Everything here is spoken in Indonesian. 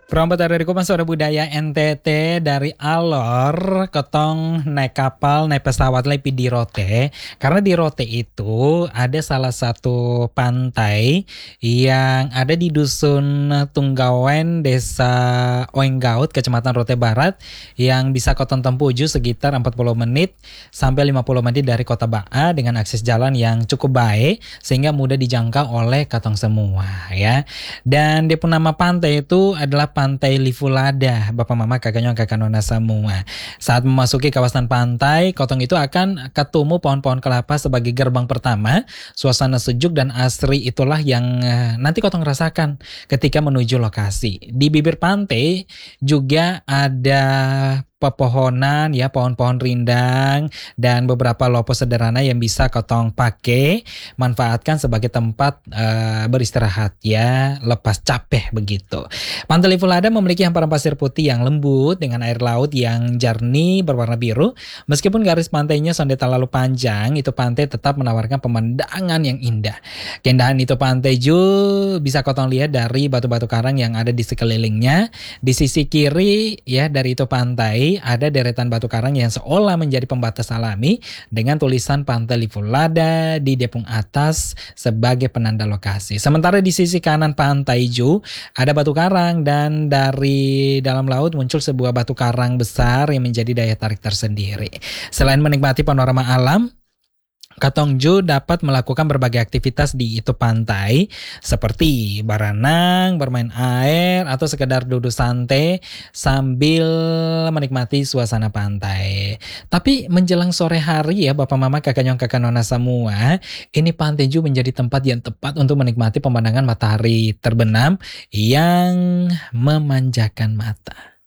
Prompt dari Kupas Budaya NTT dari Alor ketong naik kapal naik pesawat lepi di Rote karena di Rote itu ada salah satu pantai yang ada di dusun Tunggawen Desa Oenggaut Kecamatan Rote Barat yang bisa kotong tempuju sekitar 40 menit sampai 50 menit dari Kota Ba'a dengan akses jalan yang cukup baik sehingga mudah dijangkau oleh katong semua ya. Dan dia pun nama pantai itu adalah Pantai Livulada, Bapak Mama kakak nona semua. Saat memasuki kawasan pantai, kotong itu akan ketemu pohon-pohon kelapa sebagai gerbang pertama. Suasana sejuk dan asri itulah yang nanti kotong rasakan ketika menuju lokasi. Di bibir pantai juga ada pepohonan ya, pohon-pohon rindang dan beberapa lopo sederhana yang bisa kotong pakai manfaatkan sebagai tempat beristirahat ya, lepas capek begitu. Pantai Livulada memiliki hamparan pasir putih yang lembut dengan air laut yang jernih berwarna biru. Meskipun garis pantainya sonde terlalu panjang, itu pantai tetap menawarkan pemandangan yang indah. Keindahan itu pantai juga bisa kotong lihat dari batu-batu karang yang ada di sekelilingnya. Di sisi kiri ya dari itu pantai ada deretan batu karang yang seolah menjadi pembatas alami dengan tulisan Pantai Livulada di depung atas sebagai penanda lokasi. Sementara di sisi kanan pantai Ju ada batu karang dan dari dalam laut muncul sebuah batu karang besar yang menjadi daya tarik tersendiri. Selain menikmati panorama alam, Katong Ju dapat melakukan berbagai aktivitas di itu pantai seperti berenang, bermain air, atau sekedar duduk santai sambil menikmati suasana pantai. Tapi menjelang sore hari ya Bapak Mama kakak nona semua, ini pantai Ju menjadi tempat yang tepat untuk menikmati pemandangan matahari terbenam yang memanjakan mata.